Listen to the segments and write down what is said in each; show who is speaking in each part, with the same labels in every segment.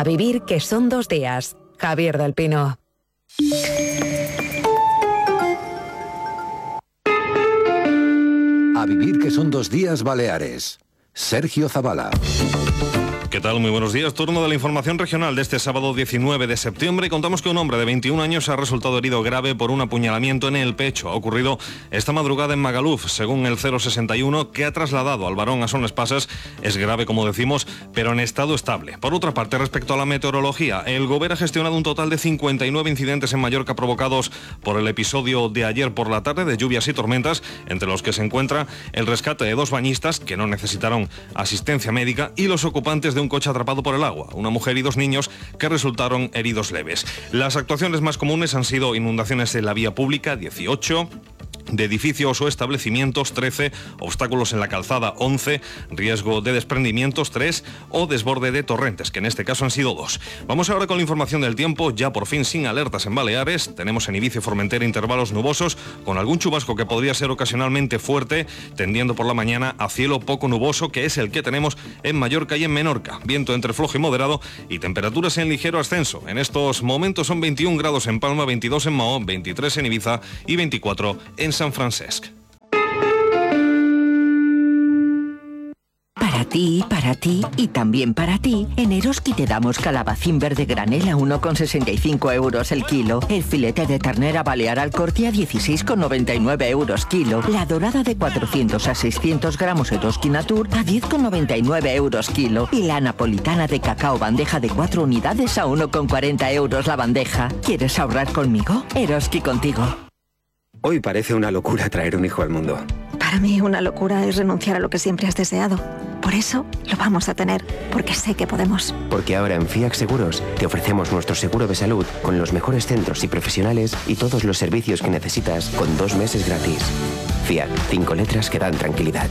Speaker 1: A vivir que son 2 días. Javier del Pino.
Speaker 2: A vivir que son 2 días Baleares. Sergio Zavala.
Speaker 3: ¿Qué tal? Muy buenos días. Turno de la información regional de este sábado 19 de septiembre. Contamos que un hombre de 21 años ha resultado herido grave por un apuñalamiento en el pecho. Ha ocurrido esta madrugada en Magaluf. Según el 061, que ha trasladado al varón a Son Espases, es grave, como decimos, pero en estado estable. Por otra parte, respecto a la meteorología, el Govern ha gestionado un total de 59 incidentes en Mallorca provocados por el episodio de ayer por la tarde de lluvias y tormentas, entre los que se encuentra el rescate de 2 bañistas que no necesitaron asistencia médica y los ocupantes de un coche atrapado por el agua, una mujer y 2 niños que resultaron heridos leves. Las actuaciones más comunes han sido inundaciones en la vía pública, 18, de edificios o establecimientos, 13, obstáculos en la calzada, 11, riesgo de desprendimientos, 3, o desborde de torrentes, que en este caso han sido 2. Vamos ahora con la información del tiempo, ya por fin sin alertas en Baleares. Tenemos en Ibiza y Formentera intervalos nubosos, con algún chubasco que podría ser ocasionalmente fuerte, tendiendo por la mañana a cielo poco nuboso, que es el que tenemos en Mallorca y en Menorca. Viento entre flojo y moderado y temperaturas en ligero ascenso. En estos momentos son 21 grados en Palma, 22 en Mahón, 23 en Ibiza y 24 en San Francesc.
Speaker 4: Para ti y también para ti, en Eroski te damos calabacín verde granel a 1,65 euros el kilo, el filete de ternera balear al corte a 16,99 euros kilo, la dorada de 400 a 600 gramos Eroski Natur a 10,99 euros kilo y la napolitana de cacao bandeja de 4 unidades a 1,40 euros la bandeja. ¿Quieres ahorrar conmigo? Eroski contigo.
Speaker 5: Hoy parece una locura traer un hijo al mundo.
Speaker 6: Para mí una locura es renunciar a lo que siempre has deseado. Por eso lo vamos a tener, porque sé que podemos.
Speaker 5: Porque ahora en FIAC Seguros te ofrecemos nuestro seguro de salud con los mejores centros y profesionales y todos los servicios que necesitas con 2 meses gratis. FIAC, 5 letras que dan tranquilidad.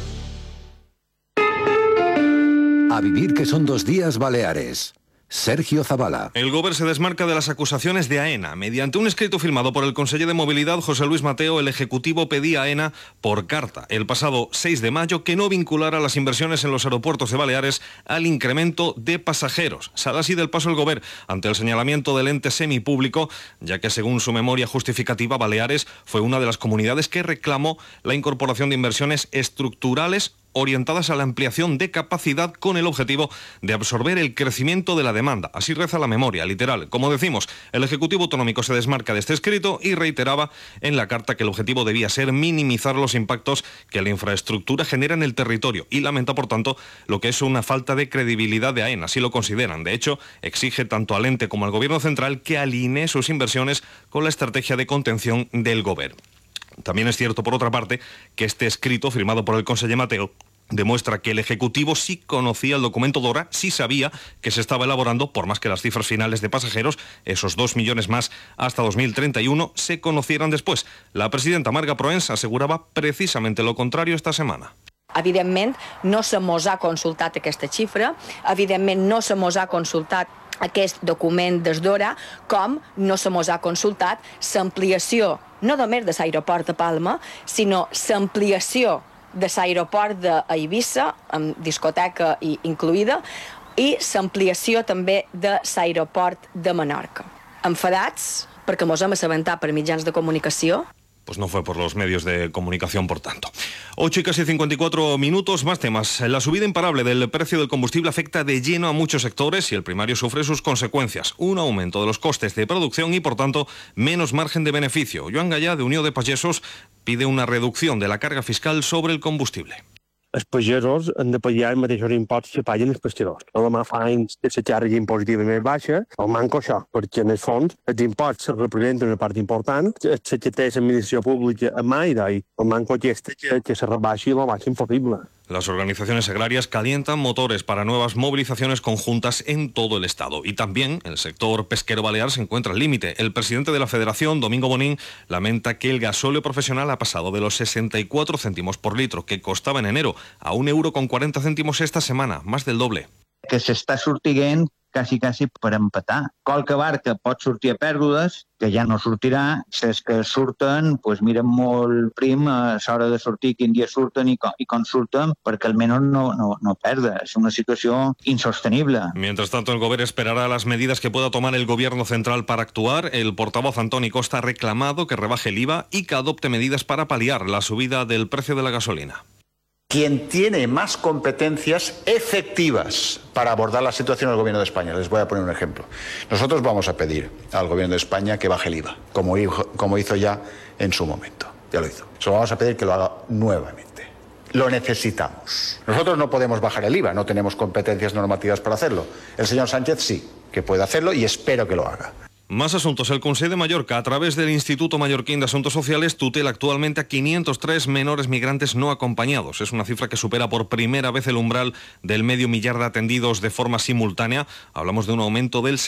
Speaker 2: A vivir que son 2 días Baleares. Sergio Zavala.
Speaker 3: El Govern se desmarca de las acusaciones de AENA. Mediante un escrito firmado por el conseller de Movilidad, José Luis Mateo, el Ejecutivo pedía a AENA por carta el pasado 6 de mayo que no vinculara las inversiones en los aeropuertos de Baleares al incremento de pasajeros. Sale así del paso el Govern ante el señalamiento del ente semipúblico, ya que según su memoria justificativa, Baleares fue una de las comunidades que reclamó la incorporación de inversiones estructurales orientadas a la ampliación de capacidad con el objetivo de absorber el crecimiento de la demanda. Así reza la memoria, literal. Como decimos, el Ejecutivo Autonómico se desmarca de este escrito y reiteraba en la carta que el objetivo debía ser minimizar los impactos que la infraestructura genera en el territorio y lamenta, por tanto, lo que es una falta de credibilidad de AENA. Así lo consideran. De hecho, exige tanto al ente como al Gobierno central que alinee sus inversiones con la estrategia de contención del Govern. También es cierto, por otra parte, que este escrito, firmado por el conseller Mateo, demuestra que el Ejecutivo sí conocía el documento DORA, sí sabía que se estaba elaborando, por más que las cifras finales de pasajeros, esos 2 millones más hasta 2031, se conocieran después. La presidenta Marga Proens aseguraba precisamente lo contrario esta semana.
Speaker 7: Evidentment, no se mos ha consultat aquesta xifra, evidentment no se mos ha consultat aquest document des d'hora, com no se mos ha consultat l'ampliació, no només de l'aeroport de Palma, sinó l'ampliació de l'aeroport d'Eivissa, amb discoteca incluïda, i l'ampliació també de l'aeroport de Menorca. Enfadats perquè mos hem assabentat per mitjans de comunicació.
Speaker 3: Pues no fue por los medios de comunicación, por tanto. 8 y casi 54 minutos, más temas. La subida imparable del precio del combustible afecta de lleno a muchos sectores y el primario sufre sus consecuencias. Un aumento de los costes de producción y, por tanto, menos margen de beneficio. Joan Gallà, de Unió de Pagesos, pide una reducción de la carga fiscal sobre el combustible.
Speaker 8: Els pagesos han de pagar els mateixos impostos que paguen els pescadors. A la mà fa anys que la càrrega impositiva més baixa, el manco això, perquè en el fons els impostos representen una part important, la que té l'administració pública a mà i d'ahí. El manco aquesta que se rebaixi lo màxim possible.
Speaker 3: Las organizaciones agrarias calientan motores para nuevas movilizaciones conjuntas en todo el Estado. Y también el sector pesquero balear se encuentra al límite. El presidente de la Federación, Domingo Bonín, lamenta que el gasóleo profesional ha pasado de los 64 céntimos por litro que costaba en enero a 1,40 € esta semana, más del doble.
Speaker 9: Que s'està sortint quasi per empatar. Qualque barca pot sortir a pèrdues, que ja no sortirà. Les que surten, miren molt prim a l'hora de sortir, quin dia surten i com surten, perquè almenys no perda. És una situació insostenible.
Speaker 3: Mientras tanto, el gobierno esperará las medidas que pueda tomar el gobierno central para actuar. El portavoz Antoni Costa ha reclamado que rebaje el IVA y que adopte medidas para paliar la subida del precio de la gasolina.
Speaker 10: Quien tiene más competencias efectivas para abordar la situación es el Gobierno de España. Les voy a poner un ejemplo. Nosotros vamos a pedir al Gobierno de España que baje el IVA, como hizo ya en su momento. Ya lo hizo. Solo vamos a pedir que lo haga nuevamente. Lo necesitamos. Nosotros no podemos bajar el IVA, no tenemos competencias normativas para hacerlo. El señor Sánchez sí, que puede hacerlo y espero que lo haga.
Speaker 3: Más asuntos. El Consell de Mallorca, a través del Instituto Mallorquín de Asuntos Sociales, tutela actualmente a 503 menores migrantes no acompañados. Es una cifra que supera por primera vez el umbral del medio millar de atendidos de forma simultánea. Hablamos de un aumento del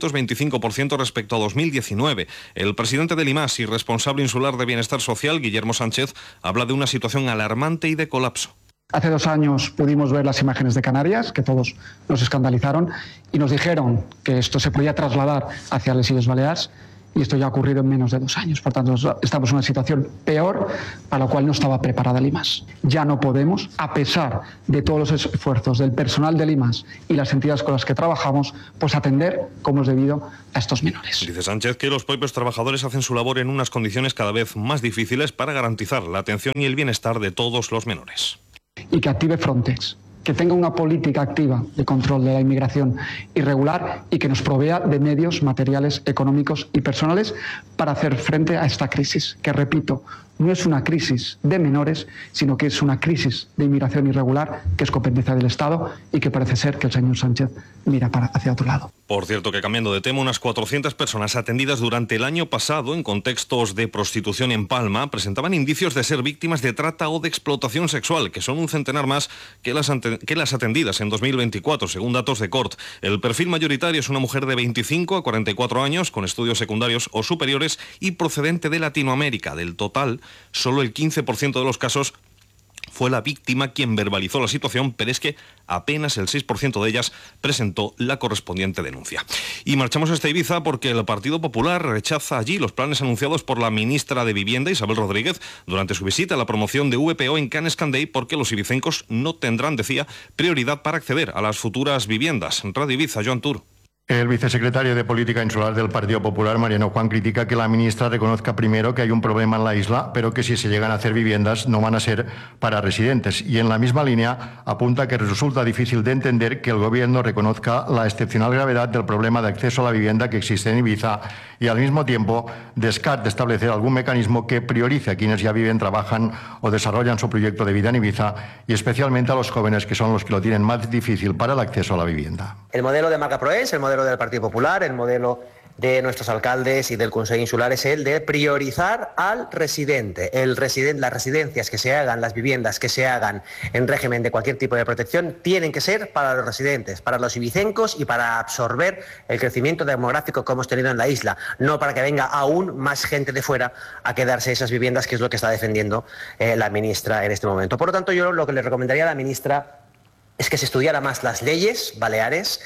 Speaker 3: 625% respecto a 2019. El presidente del IMAS y responsable insular de Bienestar Social, Guillermo Sánchez, habla de una situación alarmante y de colapso.
Speaker 11: Hace 2 años pudimos ver las imágenes de Canarias, que todos nos escandalizaron, y nos dijeron que esto se podía trasladar hacia las Illes Balears, y esto ya ha ocurrido en menos de 2 años. Por tanto, estamos en una situación peor para la cual no estaba preparada el IMAS. Ya no podemos, a pesar de todos los esfuerzos del personal del IMAS y las entidades con las que trabajamos, atender como es debido a estos menores.
Speaker 3: Dice Sánchez que los propios trabajadores hacen su labor en unas condiciones cada vez más difíciles para garantizar la atención y el bienestar de todos los menores.
Speaker 11: Y que active Frontex, que tenga una política activa de control de la inmigración irregular y que nos provea de medios materiales, económicos y personales para hacer frente a esta crisis, que, repito, no es una crisis de menores, sino que es una crisis de inmigración irregular que es competencia del Estado y que parece ser que el señor Sánchez mira hacia otro lado.
Speaker 3: Por cierto, que cambiando de tema, unas 400 personas atendidas durante el año pasado en contextos de prostitución en Palma presentaban indicios de ser víctimas de trata o de explotación sexual, que son un centenar más que las atendidas en 2024, según datos de CORT. El perfil mayoritario es una mujer de 25 a 44 años, con estudios secundarios o superiores y procedente de Latinoamérica. Del total, solo el 15% de los casos fue la víctima quien verbalizó la situación, pero es que apenas el 6% de ellas presentó la correspondiente denuncia. Y marchamos hasta Ibiza porque el Partido Popular rechaza allí los planes anunciados por la ministra de Vivienda, Isabel Rodríguez, durante su visita a la promoción de VPO en Can Escandell, porque los ibicencos no tendrán, decía, prioridad para acceder a las futuras viviendas. Radio Ibiza, Joan Tur.
Speaker 12: El vicesecretario de Política Insular del Partido Popular, Mariano Juan, critica que la ministra reconozca primero que hay un problema en la isla, pero que si se llegan a hacer viviendas no van a ser para residentes. Y en la misma línea apunta que resulta difícil de entender que el Gobierno reconozca la excepcional gravedad del problema de acceso a la vivienda que existe en Ibiza y al mismo tiempo descarte establecer algún mecanismo que priorice a quienes ya viven, trabajan o desarrollan su proyecto de vida en Ibiza y especialmente a los jóvenes, que son los que lo tienen más difícil para el acceso a la vivienda.
Speaker 13: El modelo de Marca Proens, el modelo del Partido Popular, el modelo de nuestros alcaldes y del Consell Insular es el de priorizar al residente. Las residencias que se hagan, las viviendas que se hagan en régimen de cualquier tipo de protección tienen que ser para los residentes, para los ibicencos y para absorber el crecimiento demográfico que hemos tenido en la isla, no para que venga aún más gente de fuera a quedarse esas viviendas, que es lo que está defendiendo la ministra en este momento. Por lo tanto, yo lo que le recomendaría a la ministra es que se estudiara más las leyes baleares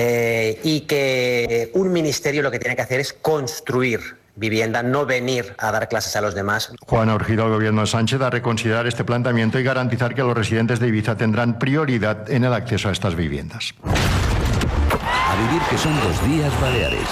Speaker 13: y que un ministerio lo que tiene que hacer es construir vivienda, no venir a dar clases a los demás.
Speaker 12: Juan ha urgido al Gobierno de Sánchez a reconsiderar este planteamiento y garantizar que los residentes de Ibiza tendrán prioridad en el acceso a estas viviendas.
Speaker 2: A vivir que son 2 días baleares.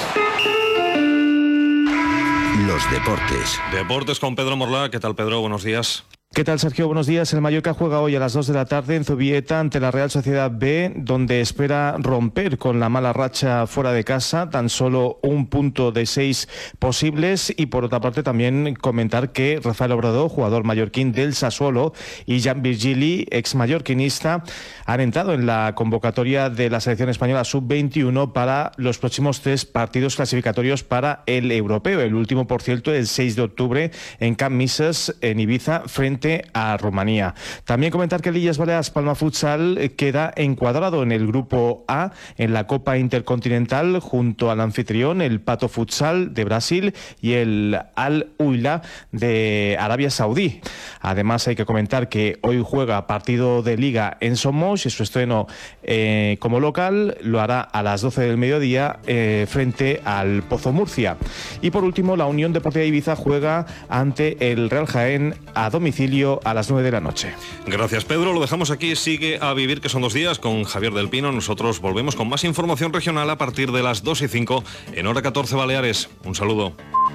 Speaker 2: Los deportes.
Speaker 3: Deportes con Pedro Morlá. ¿Qué tal, Pedro? Buenos días.
Speaker 14: ¿Qué tal, Sergio? Buenos días. El Mallorca juega hoy a las 2 de la tarde en Zubieta ante la Real Sociedad B, donde espera romper con la mala racha fuera de casa, tan solo 1 punto de 6 posibles. Y por otra parte también comentar que Rafael Obrador, jugador mallorquín del Sassuolo, y Jan Virgili, ex mallorquinista, han entrado en la convocatoria de la selección española sub-21 para los próximos 3 partidos clasificatorios para el europeo. El último, por cierto, el 6 de octubre en Camp Misses, en Ibiza, frente frente a Rumanía. También comentar que el Illes Balears Palma Futsal queda encuadrado en el grupo A en la Copa Intercontinental junto al anfitrión, el Pato Futsal de Brasil y el Al Huila de Arabia Saudí. Además hay que comentar que hoy juega partido de Liga en Somos y su estreno como local lo hará a las 12 del mediodía frente al Pozo Murcia. Y por último, la Unión Deportiva Ibiza juega ante el Real Jaén a domicilio a las 9 de la noche.
Speaker 3: Gracias, Pedro. Lo dejamos aquí. Sigue A Vivir, que son 2 días, con Javier del Pino. Nosotros volvemos con más información regional a partir de las 2:05 en hora 14 Baleares. Un saludo.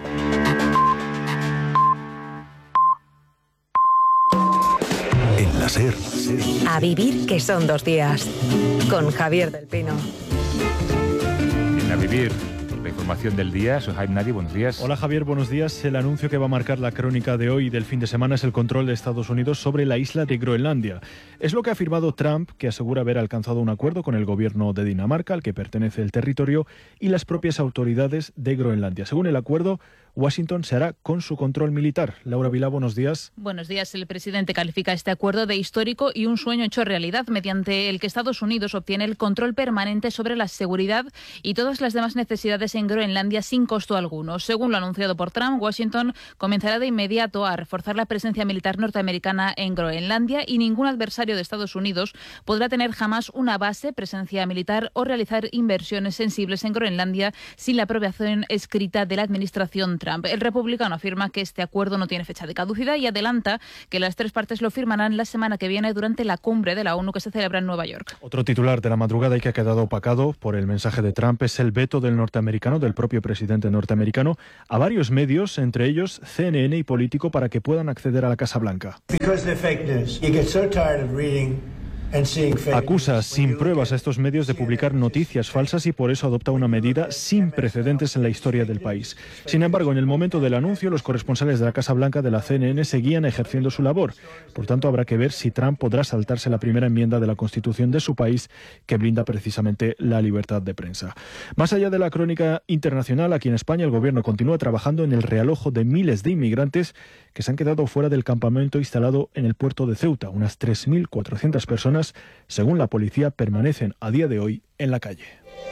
Speaker 2: En la SER.
Speaker 1: A Vivir, que son 2 días, con Javier del Pino.
Speaker 15: En A Vivir, la información del día. Soy Jaime Nadi, buenos días.
Speaker 16: Hola Javier, buenos días. El anuncio que va a marcar la crónica de hoy y del fin de semana es el control de Estados Unidos sobre la isla de Groenlandia. Es lo que ha afirmado Trump, que asegura haber alcanzado un acuerdo con el gobierno de Dinamarca, al que pertenece el territorio, y las propias autoridades de Groenlandia. Según el acuerdo, Washington se hará con su control militar. Laura Vilá, buenos días.
Speaker 17: Buenos días. El presidente califica este acuerdo de histórico y un sueño hecho realidad, mediante el que Estados Unidos obtiene el control permanente sobre la seguridad y todas las demás necesidades en Groenlandia sin costo alguno. Según lo anunciado por Trump, Washington comenzará de inmediato a reforzar la presencia militar norteamericana en Groenlandia y ningún adversario de Estados Unidos podrá tener jamás una base, presencia militar o realizar inversiones sensibles en Groenlandia sin la aprobación escrita de la administración Trump. El republicano afirma que este acuerdo no tiene fecha de caducidad y adelanta que las 3 partes lo firmarán la semana que viene durante la cumbre de la ONU que se celebra en Nueva York.
Speaker 16: Otro titular de la madrugada y que ha quedado opacado por el mensaje de Trump es el veto del norteamericano, del propio presidente norteamericano, a varios medios, entre ellos CNN y Político, para que puedan acceder a la Casa Blanca. Acusa sin pruebas a estos medios de publicar noticias falsas y por eso adopta una medida sin precedentes en la historia del país. Sin embargo, en el momento del anuncio, los corresponsales de la Casa Blanca de la CNN seguían ejerciendo su labor. Por tanto, habrá que ver si Trump podrá saltarse la primera enmienda de la Constitución de su país, que blinda precisamente la libertad de prensa. Más allá de la crónica internacional, aquí en España el gobierno continúa trabajando en el realojo de miles de inmigrantes que se han quedado fuera del campamento instalado en el puerto de Ceuta. Unas 3.400 personas, según la policía, permanecen a día de hoy en la calle.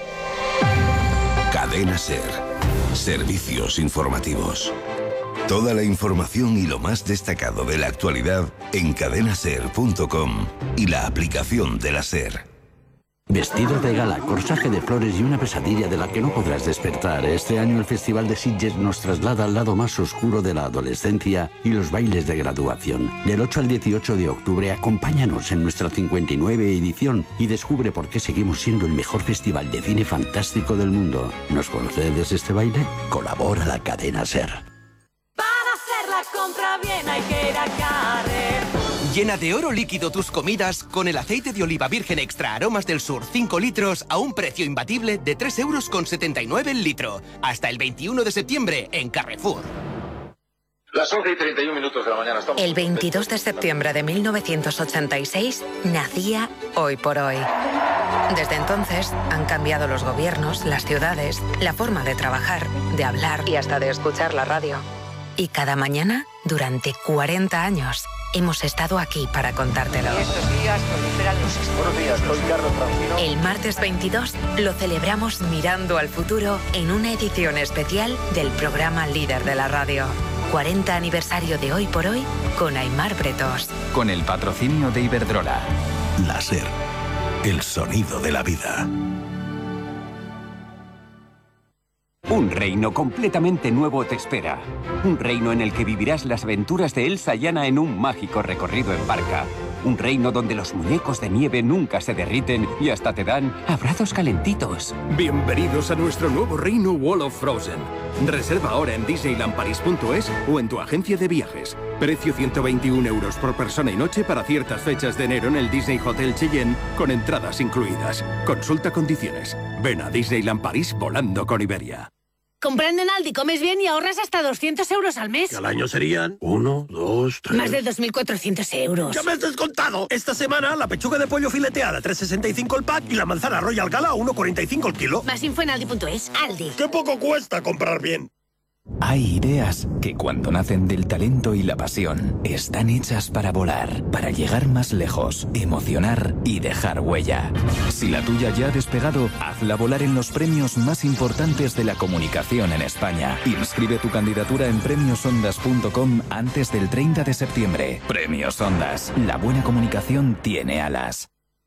Speaker 18: Cadena SER. Servicios informativos. Toda la información y lo más destacado de la actualidad en cadenaser.com y la aplicación de la SER.
Speaker 19: Vestido de gala, corsaje de flores y una pesadilla de la que no podrás despertar. Este año el Festival de Sitges nos traslada al lado más oscuro de la adolescencia y los bailes de graduación. Del 8 al 18 de octubre, acompáñanos en nuestra 59 edición y descubre por qué seguimos siendo el mejor festival de cine fantástico del mundo. ¿Nos concedes este baile? Colabora la cadena SER.
Speaker 20: Para hacer la compra bien hay que ir a Carrefour.
Speaker 21: Llena de oro líquido tus comidas con el aceite de oliva virgen extra Aromas del Sur 5 litros a un precio imbatible de 3,79 € el litro. Hasta el 21 de septiembre en Carrefour.
Speaker 22: Las 11:31 de la mañana. Estamos
Speaker 1: El 22 de septiembre de 1986 nacía Hoy por Hoy. Desde entonces han cambiado los gobiernos, las ciudades, la forma de trabajar, de hablar y hasta de escuchar la radio. Y cada mañana, durante 40 años, hemos estado aquí para contártelo.
Speaker 23: Estos días proliferan los...
Speaker 22: Buenos días, soy Carlos Francino.
Speaker 1: El martes 22 lo celebramos mirando al futuro en una edición especial del programa líder de la radio. 40 aniversario de Hoy por Hoy con Aimar Bretos.
Speaker 24: Con el patrocinio de Iberdrola.
Speaker 18: La SER. El sonido de la vida.
Speaker 25: Un reino completamente nuevo te espera. Un reino en el que vivirás las aventuras de Elsa y Anna en un mágico recorrido en barca. Un reino donde los muñecos de nieve nunca se derriten y hasta te dan abrazos calentitos.
Speaker 26: Bienvenidos a nuestro nuevo reino Wall of Frozen. Reserva ahora en disneylandparis.es o en tu agencia de viajes. Precio 121 € por persona y noche para ciertas fechas de enero en el Disney Hotel Cheyenne con entradas incluidas. Consulta condiciones. Ven a Disneyland París volando con Iberia.
Speaker 27: Comprando en Aldi comes bien y ahorras hasta 200 € al mes.
Speaker 28: Que al año serían 1, 2, 3...
Speaker 27: Más de 2.400 €.
Speaker 28: ¡Ya me has descontado! Esta semana la pechuga de pollo fileteada 3,65 el pack y la manzana Royal Gala 1,45 el kilo.
Speaker 27: Más info en Aldi.es. Aldi.
Speaker 28: ¡Qué poco cuesta comprar bien!
Speaker 24: Hay ideas que cuando nacen del talento y la pasión, están hechas para volar, para llegar más lejos, emocionar y dejar huella. Si la tuya ya ha despegado, hazla volar en los premios más importantes de la comunicación en España. Inscribe tu candidatura en premiosondas.com antes del 30 de septiembre. Premios Ondas. La buena comunicación tiene alas.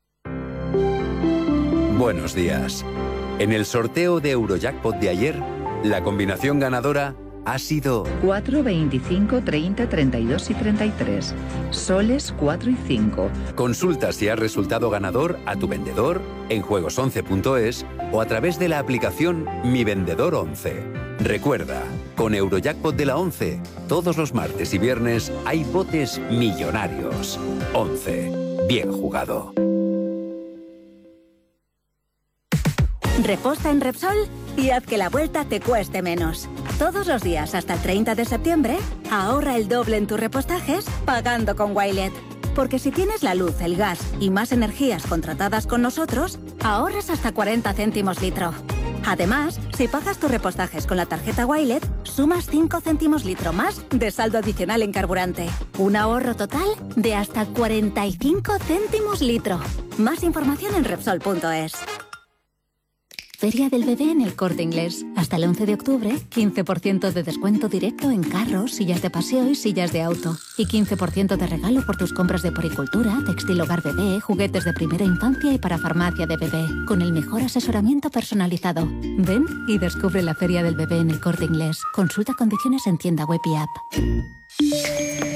Speaker 4: Buenos días. En el sorteo de Eurojackpot de ayer, la combinación ganadora ha sido
Speaker 5: 4, 25, 30, 32 y 33. Soles 4 y 5.
Speaker 4: Consulta si has resultado ganador a tu vendedor en juegos11.es o a través de la aplicación Mi Vendedor 11. Recuerda, con Eurojackpot de la 11, todos los martes y viernes hay botes millonarios. 11. Bien jugado.
Speaker 6: Reposta en Repsol y haz que la vuelta te cueste menos. Todos los días hasta el 30 de septiembre, ahorra el doble en tus repostajes pagando con Wilet. Porque si tienes la luz, el gas y más energías contratadas con nosotros, ahorras hasta 40 céntimos litro. Además, si pagas tus repostajes con la tarjeta Wilet, sumas 5 céntimos litro más de saldo adicional en carburante. Un ahorro total de hasta 45 céntimos litro. Más información en Repsol.es. Feria del Bebé en El Corte Inglés. Hasta el 11 de octubre, 15% de descuento directo en carros, sillas de paseo y sillas de auto. Y 15% de regalo por tus compras de poricultura, textil hogar bebé, juguetes de primera infancia y para farmacia de bebé. Con el mejor asesoramiento personalizado. Ven y descubre la Feria del Bebé en El Corte Inglés. Consulta condiciones en tienda web y app.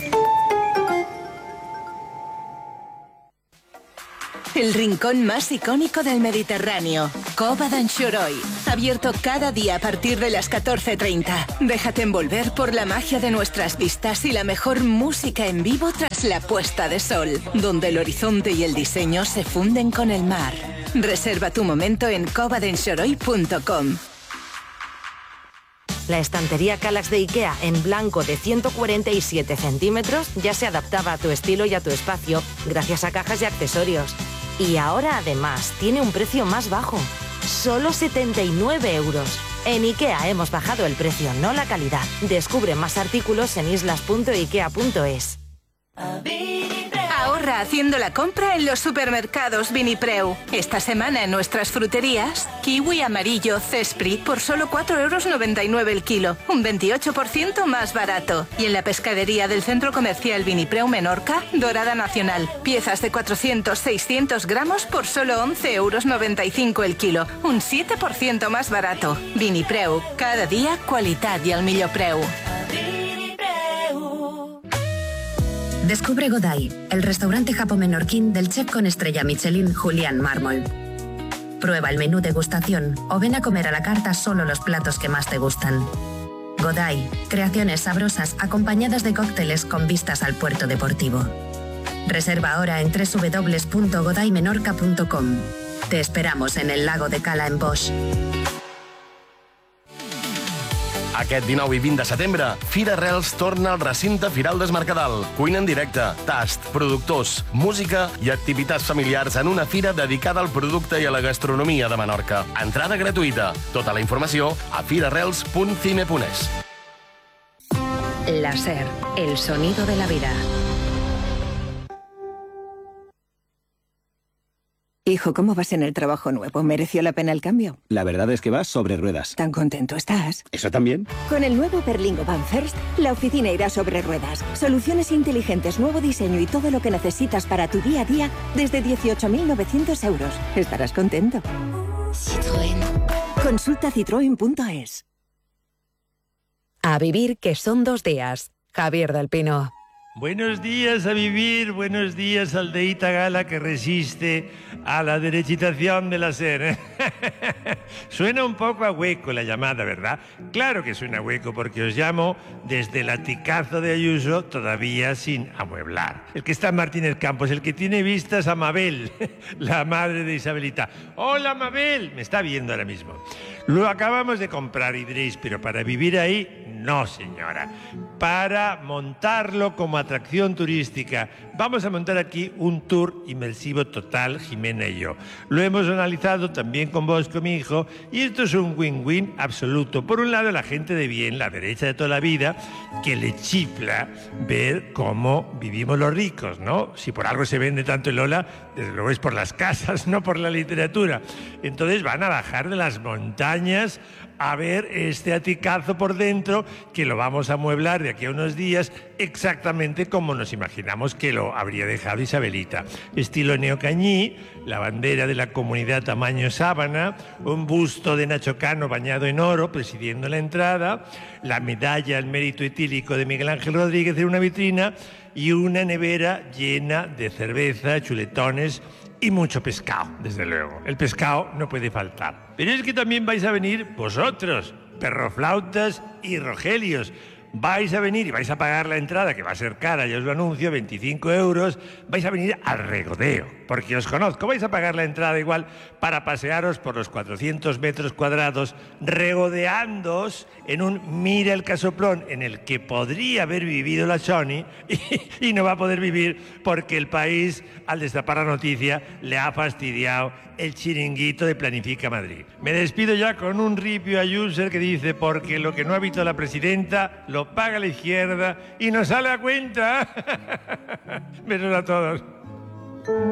Speaker 7: El rincón más icónico del Mediterráneo, Cova d'Anxoroy. Abierto cada día a partir de las 14:30. Déjate envolver por la magia de nuestras vistas y la mejor música en vivo tras la puesta de sol, donde el horizonte y el diseño se funden con el mar. Reserva tu momento en covadenxoroy.com.
Speaker 8: La estantería Kallax de IKEA en blanco de 147 centímetros ya se adaptaba a tu estilo y a tu espacio gracias a cajas y accesorios. Y ahora además tiene un precio más bajo, solo 79 euros. En IKEA hemos bajado el precio, no la calidad. Descubre más artículos en islas.ikea.es.
Speaker 7: Ahorra haciendo la compra en los supermercados Vinipreu. Esta semana en nuestras fruterías, kiwi amarillo Cespri por solo 4,99 € el kilo, un 28% más barato. Y en la pescadería del Centro Comercial Vinipreu Menorca, dorada nacional, piezas de 400-600 gramos por solo 11,95 € el kilo, un 7% más barato. Vinipreu, cada día qualitat i al millor preu.
Speaker 1: Descubre Godai, el restaurante japo-menorquín del chef con estrella Michelin Julián Mármol. Prueba el menú degustación o ven a comer a la carta solo los platos que más te gustan. Godai, creaciones sabrosas acompañadas de cócteles con vistas al puerto deportivo. Reserva ahora en www.godaimenorca.com. Te esperamos en el lago de Cala en Bosch.
Speaker 9: Aquest 19 i 20 de setembre, Fira Arrels torna al recinte Firal des Mercadal. Cuina en directe, tast, productors, música i activitats familiars en una fira dedicada al producte i a la gastronomia de Menorca. Entrada gratuïta. Tota la informació a firarrels.cine.es.
Speaker 1: La SER, el sonido de la vida.
Speaker 10: Hijo, ¿cómo vas en el trabajo nuevo? ¿Mereció la pena el cambio?
Speaker 11: La verdad es que vas sobre ruedas.
Speaker 10: ¿Tan contento estás?
Speaker 11: ¿Eso también?
Speaker 10: Con el nuevo Berlingo Van First, la oficina irá sobre ruedas. Soluciones inteligentes, nuevo diseño y todo lo que necesitas para tu día a día desde 18.900 €. Estarás contento. Citroën. Consulta citroen.es.
Speaker 1: A vivir que son 2 días. Javier del Pino.
Speaker 29: Buenos días a vivir, buenos días aldeíta gala que resiste a la derecitación de la SER. Suena un poco a hueco la llamada, ¿verdad? Claro que suena a hueco porque os llamo desde el aticazo de Ayuso todavía sin amueblar. El que está en Martínez Campos, el que tiene vistas a Mabel, la madre de Isabelita. ¡Hola, Mabel! Me está viendo ahora mismo. Lo acabamos de comprar y diréis, pero para vivir ahí, no, señora. Para montarlo como atracción turística, vamos a montar aquí un tour inmersivo total, Jimena y yo. Lo hemos analizado también con vos, con mi hijo, y esto es un win-win absoluto. Por un lado, la gente de bien, la derecha de toda la vida, que le chifla ver cómo vivimos los ricos, ¿no? Si por algo se vende tanto el Lola, desde luego es por las casas, no por la literatura. Entonces van a bajar de las montañas a ver este aticazo por dentro, que lo vamos a amueblar de aquí a unos días exactamente como nos imaginamos que lo habría dejado Isabelita. Estilo neocañí, la bandera de la comunidad tamaño sábana, un busto de Nacho Cano bañado en oro presidiendo la entrada, la medalla al mérito etílico de Miguel Ángel Rodríguez en una vitrina y una nevera llena de cerveza, chuletones y mucho pescado, desde luego. El pescado no puede faltar. Pero es que también vais a venir vosotros, perroflautas y rogelios. Vais a venir y vais a pagar la entrada, que va a ser cara, ya os lo anuncio, 25 euros. Vais a venir al regodeo, porque os conozco. Vais a pagar la entrada igual para pasearos por los 400 metros cuadrados, regodeándoos en un mira el casoplón en el que podría haber vivido la Choni y no va a poder vivir porque el país, al destapar la noticia, le ha fastidiado el chiringuito de Planifica Madrid. Me despido ya con un ripio a user que dice: porque lo que no ha visto la presidenta lo paga la izquierda y nos sale a cuenta. Besos a todos.